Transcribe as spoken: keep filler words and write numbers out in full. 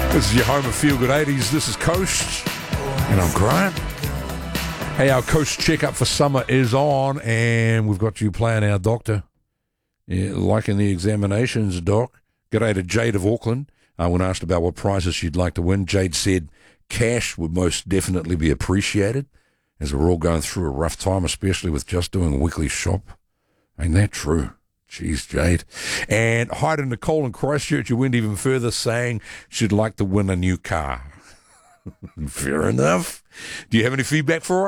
This is your home of Feel Good eighties. This is Coast, and I'm Grant. Hey, our Coast checkup for summer is on, and we've got you playing our doctor. Yeah, liking the examinations, Doc. G'day to Jade of Auckland. Uh, when asked about what prizes she'd like to win, Jade said cash would most definitely be appreciated, as we're all going through a rough time, especially with just doing a weekly shop. Ain't that true? Jeez, Jade. And hi to Nicole in Christchurch, who went even further, saying she'd like to win a new car. Fair enough. Do you have any feedback for her?